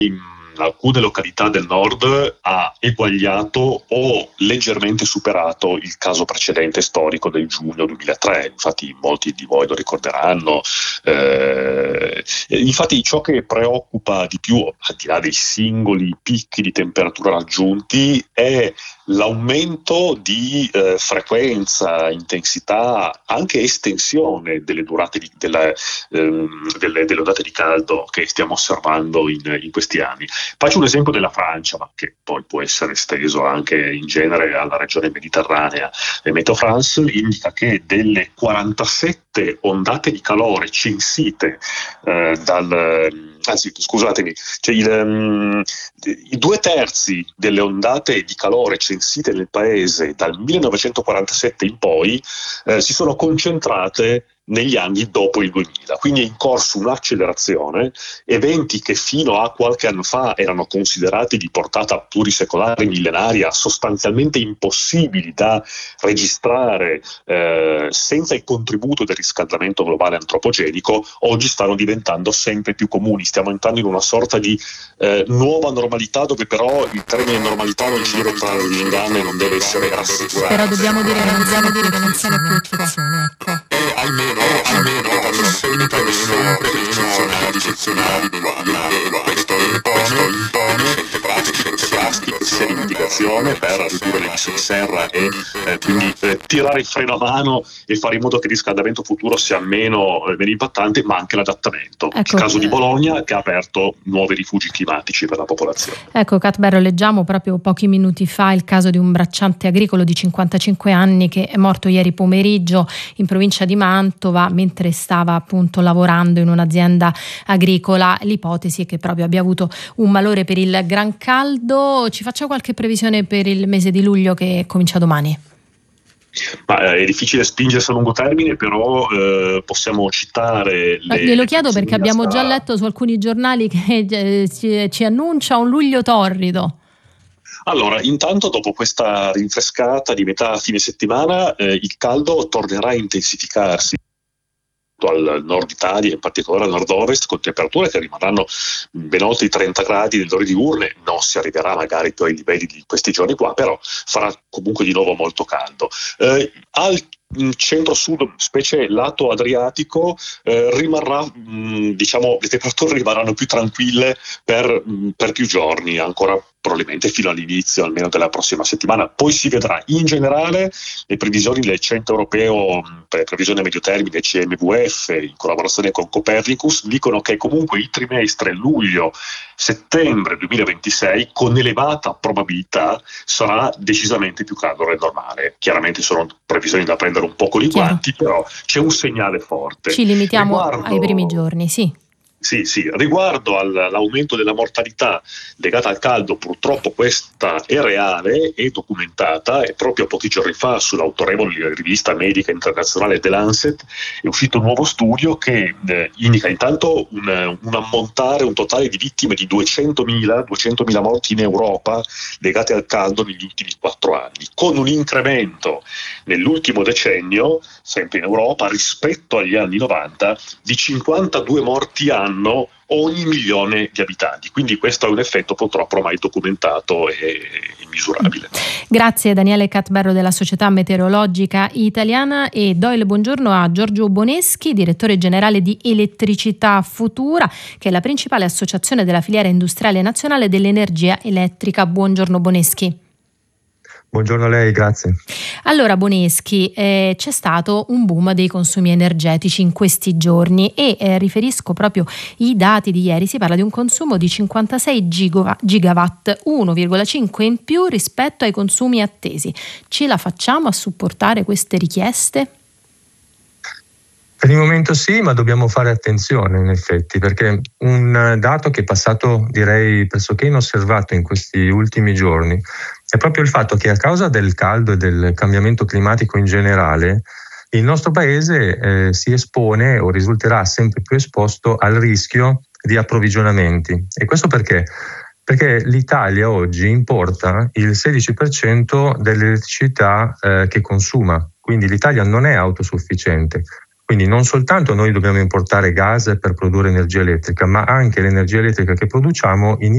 in alcune località del nord ha eguagliato o leggermente superato il caso precedente storico del giugno 2003. Infatti molti di voi lo ricorderanno. Infatti ciò che preoccupa di più, al di là dei singoli picchi di temperatura raggiunti, è l'aumento di frequenza, intensità, anche estensione delle durate delle ondate di caldo che stiamo osservando in questi anni. Faccio un esempio della Francia, ma che poi può essere esteso anche in genere alla regione mediterranea. Meteo France indica che delle 47 ondate di calore censite i 2/3 delle ondate di calore censite nel paese dal 1947 in poi si sono concentrate negli anni dopo il 2000, quindi è in corso un'accelerazione. Eventi che fino a qualche anno fa erano considerati di portata plurisecolare, millenaria, sostanzialmente impossibili da registrare senza il contributo del riscaldamento globale antropogenico, oggi stanno diventando sempre più comuni. Stiamo entrando in una sorta di nuova normalità, dove però il termine normalità non ci deve trarre in inganno e non deve essere rassicurato. Però dobbiamo dire che non siamo più eccezioni, ecco. Almeno sempre meno eccezionali, questo impone pratiche entusiastiche di mitigazione per ridurre le emissioni serra e quindi tirare il freno a mano e fare in modo che il riscaldamento futuro sia meno impattante, ma anche l'adattamento. Ecco. Il caso di Bologna, che ha aperto nuovi rifugi climatici per la popolazione. Ecco, Kat Berro, leggiamo proprio pochi minuti fa il caso di un bracciante agricolo di 55 anni che è morto ieri pomeriggio in provincia di Mantova mentre stava appunto lavorando in un'azienda agricola. L'ipotesi è che proprio abbia avuto un malore per il gran caldo. Ci faccia qualche previsione per il mese di luglio che comincia domani? Ma è difficile spingersi a lungo termine, però possiamo citare glielo chiedo perché abbiamo già letto su alcuni giornali che ci annuncia un luglio torrido. Allora, intanto dopo questa rinfrescata di metà fine settimana il caldo tornerà a intensificarsi al nord Italia, in particolare al nord-ovest, con temperature che rimarranno ben oltre i 30 gradi nelle ore diurne. Non si arriverà magari più ai livelli di questi giorni qua, però farà comunque di nuovo molto caldo. Al centro-sud, specie lato adriatico, rimarrà, le temperature rimarranno più tranquille per più giorni, ancora probabilmente fino all'inizio almeno della prossima settimana. Poi si vedrà. In generale le previsioni del Centro Europeo per previsione a medio termine, CMVF, in collaborazione con Copernicus, dicono che comunque il trimestre luglio-settembre 2026 con elevata probabilità sarà decisamente più caldo del normale. Chiaramente sono previsioni da prendere un po' con i guanti, però c'è un segnale forte. Ci limitiamo ai primi giorni, sì. Sì, riguardo all'aumento della mortalità legata al caldo, purtroppo questa è reale, è documentata, e proprio pochi giorni fa sull'autorevole rivista medica internazionale The Lancet è uscito un nuovo studio che indica intanto un ammontare, un totale di vittime di 200.000 morti in Europa legate al caldo negli ultimi 4 anni, con un incremento nell'ultimo decennio, sempre in Europa, rispetto agli anni 90, di 52 morti anno ogni milione di abitanti. Quindi questo è un effetto purtroppo ormai documentato e misurabile. Grazie Daniele Kat Berro della Società Meteorologica Italiana, e do il buongiorno a Giorgio Boneschi, direttore generale di Elettricità Futura, che è la principale associazione della filiera industriale nazionale dell'energia elettrica. Buongiorno Boneschi. Buongiorno a lei, grazie. Allora Boneschi, c'è stato un boom dei consumi energetici in questi giorni e riferisco proprio i dati di ieri. Si parla di un consumo di 56 gigawatt, 1,5 in più rispetto ai consumi attesi. Ce la facciamo a supportare queste richieste? Per il momento sì, ma dobbiamo fare attenzione in effetti, perché un dato che è passato, direi, pressoché inosservato in questi ultimi giorni è proprio il fatto che a causa del caldo e del cambiamento climatico in generale il nostro paese si espone o risulterà sempre più esposto al rischio di approvvigionamenti. E questo perché? Perché l'Italia oggi importa il 16% dell'elettricità che consuma, quindi l'Italia non è autosufficiente. Quindi non soltanto noi dobbiamo importare gas per produrre energia elettrica, ma anche l'energia elettrica che produciamo in